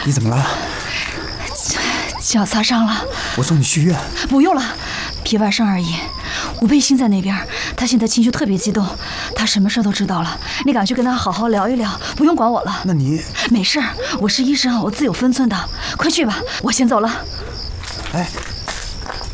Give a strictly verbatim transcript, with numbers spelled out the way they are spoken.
你怎么了？ 脚擦伤了。 我送你去医院。 不用了，皮外伤而已。吴佩欣在那边，他现在情绪特别激动，他什么事都知道了。你赶去跟他好好聊一聊，不用管我了。 那你没事，我是医生，我自有分寸的。快去吧，我先走了。 哎。